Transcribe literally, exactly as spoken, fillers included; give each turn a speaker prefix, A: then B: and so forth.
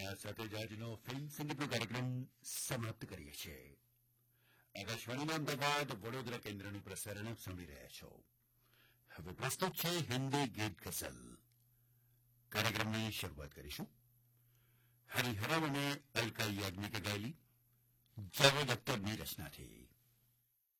A: અને આ સાથે જ આજનો ફિલ્મ સંગીતનો કાર્યક્રમ સમાપ્ત કરીએ છીએ. આકાશવાણીના અમદાવાદ વડોદરા કેન્દ્રનું પ્રસારણ આપ સાંભળી રહ્યા છો. હવે પ્રસ્તુત છે હિન્દી ગીત ગઝલ. કાર્યક્રમની શરૂઆત કરીશું. હરિહરન અને અલકા યાજ્ઞિકે ગાયેલી જાવેદ અખ્તરની રચનાથી.